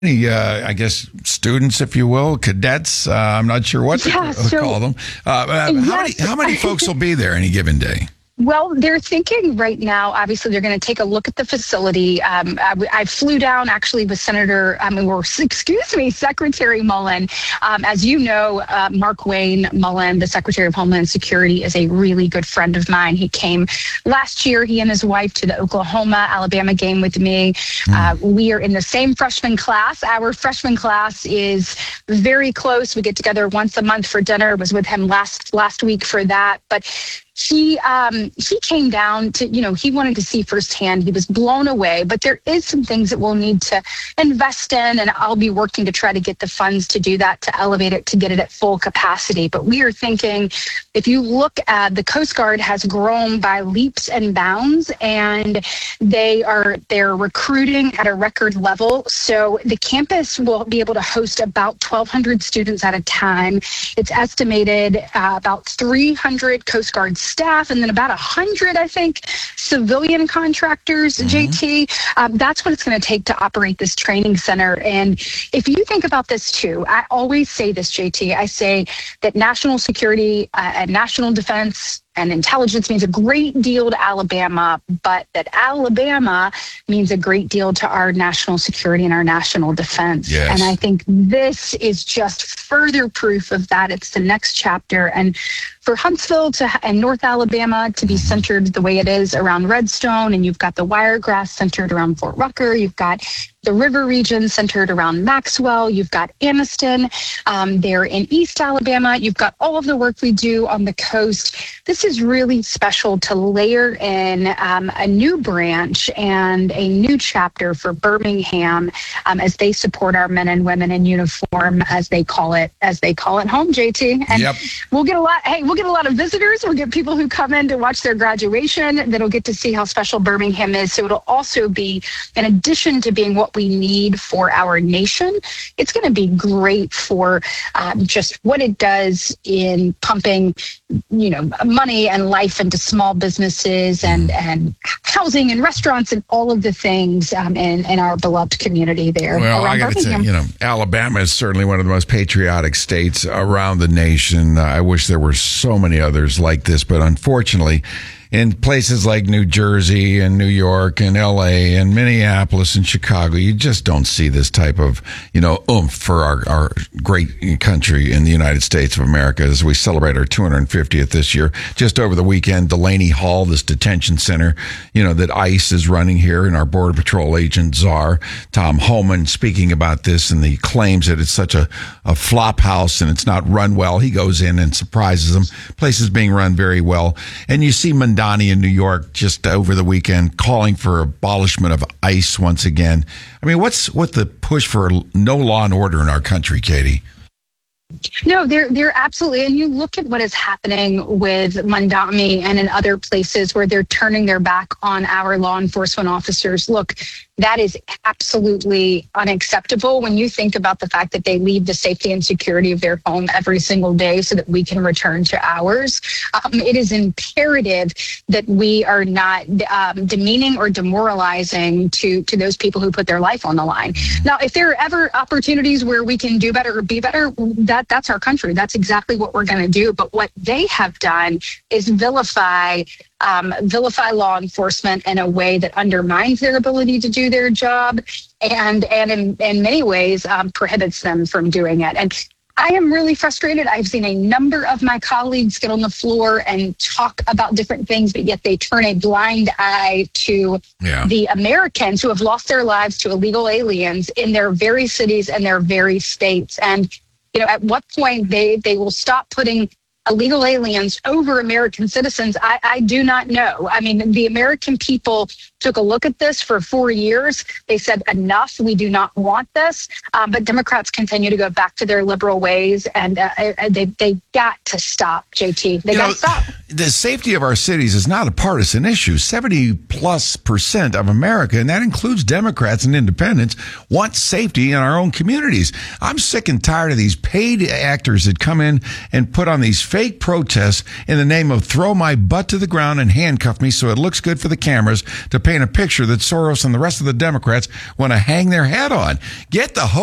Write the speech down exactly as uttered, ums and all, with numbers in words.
Uh, I guess students, if you will, cadets. Uh, I'm not sure what to yeah, so, call them. Uh, how yes. many how many folks will be there any given day? Well, they're thinking right now, obviously, they're going to take a look at the facility. Um, I, I flew down actually with Senator, I mean, or, excuse me, Secretary Mullen. Um, as you know, uh, Mark Wayne Mullen, the Secretary of Homeland Security, is a really good friend of mine. He came last year, he and his wife, to the Oklahoma, Alabama game with me. Mm. Uh, we are in the same freshman class. Our freshman class is very close. We get together once a month for dinner. I was with him last last week for that. But He um, he came down to, you know, he wanted to see firsthand. He was blown away. But there is some things that we'll need to invest in, and I'll be working to try to get the funds to do that, to elevate it, to get it at full capacity. But we are thinking, if you look at the Coast Guard has grown by leaps and bounds, and they are they're recruiting at a record level. So the campus will be able to host about twelve hundred students at a time. It's estimated uh, about three hundred Coast Guard staff, and then about one hundred, I think, civilian contractors, mm-hmm. J T. Um, that's what it's going to take to operate this training center. And if you think about this too, I always say this, J T, I say that national security uh, and national defense and intelligence means a great deal to Alabama, but that Alabama means a great deal to our national security and our national defense. Yes. And I think this is just further proof of that. It's the next chapter. And for Huntsville to and North Alabama to be centered the way it is around Redstone, and you've got the Wiregrass centered around Fort Rucker, you've got the river region centered around Maxwell, you've got Anniston um, there in East Alabama, you've got all of the work we do on the coast. This is really special to layer in um, a new branch and a new chapter for Birmingham um, as they support our men and women in uniform, as they call it, as they call it home, J T. And yep. we'll get a lot, hey, we'll get a lot of visitors. We'll get people who come in to watch their graduation that'll get to see how special Birmingham is. So it'll also be, in addition to being what we need for our nation, it's going to be great for um, just what it does in pumping, you know, money and life into small businesses and, and housing and restaurants and all of the things um, in, in our beloved community there. Well, I got to say, you know, Alabama is certainly one of the most patriotic states around the nation. Uh, I wish there were so many others like this, but unfortunately, in places like New Jersey and New York and L A and Minneapolis and Chicago, you just don't see this type of, you know, oomph for our, our great country in the United States of America as we celebrate our two hundred fiftieth this year. Just over the weekend, Delaney Hall, this detention center, you know, that ICE is running here, and our Border Patrol agent, Czar, Tom Homan, speaking about this and the claims that it's such a, a flop house and it's not run well. He goes in and surprises them. Place is being run very well. And you see Mondani in New York just over the weekend calling for abolishment of ICE once again. I mean, what's what the push for no law and order in our country, Katie? No, they're they're absolutely, and you look at what is happening with Mondami and in other places where they're turning their back on our law enforcement officers. Look, that is absolutely unacceptable when you think about the fact that they leave the safety and security of their home every single day so that we can return to ours. Um, it is imperative that we are not um, demeaning or demoralizing to, to those people who put their life on the line. Now, if there are ever opportunities where we can do better or be better, that that's our country. That's exactly what we're going to do. But what they have done is vilify Um, vilify law enforcement in a way that undermines their ability to do their job and and in, in many ways um, prohibits them from doing it. And I am really frustrated. I've seen a number of my colleagues get on the floor and talk about different things, but yet they turn a blind eye to yeah. the Americans who have lost their lives to illegal aliens in their very cities and their very states. And, you know, at what point they, they will stop putting illegal aliens over American citizens, I, I do not know. I mean, the American people took a look at this for four years. They said, enough, we do not want this. Um, but Democrats continue to go back to their liberal ways, and uh, they they got to stop, J T. They got to stop. The safety of our cities is not a partisan issue. seventy plus percent of America, and that includes Democrats and independents, want safety in our own communities. I'm sick and tired of these paid actors that come in and put on these fake protests in the name of throw my butt to the ground and handcuff me so it looks good for the cameras to pay paint a picture that Soros and the rest of the Democrats want to hang their hat on. Get the